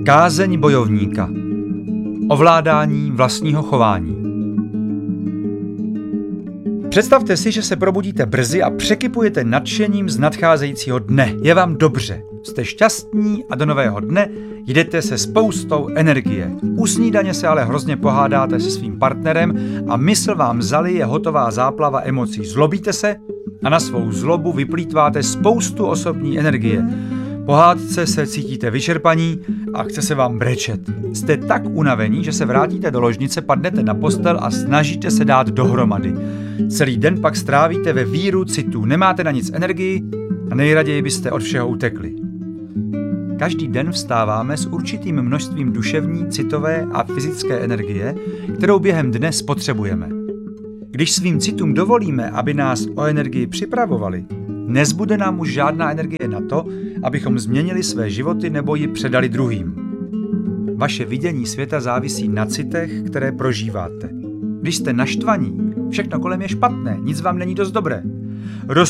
Kázeň bojovníka. Ovládání vlastního chování. Představte si, že se probudíte brzy a překypujete nadšením z nadcházejícího dne. Je vám dobře, jste šťastní a do nového dne jdete se spoustou energie. U snídaně se ale hrozně pohádáte se svým partnerem a mysl vám zalije hotová záplava emocí. Zlobíte se a na svou zlobu vyplýtváte spoustu osobní energie. Po hádce se cítíte vyčerpaní a chce se vám brečet. Jste tak unavení, že se vrátíte do ložnice, padnete na postel a snažíte se dát dohromady. Celý den pak strávíte ve víru citů, nemáte na nic energii a nejraději byste od všeho utekli. Každý den vstáváme s určitým množstvím duševní, citové a fyzické energie, kterou během dne spotřebujeme. Když svým citům dovolíme, aby nás o energii připravovali, nezbude nám už žádná energie na to, abychom změnili své životy nebo ji předali druhým. Vaše vidění světa závisí na citech, které prožíváte. Když jste naštvaní, všechno kolem je špatné, nic vám není dost dobré.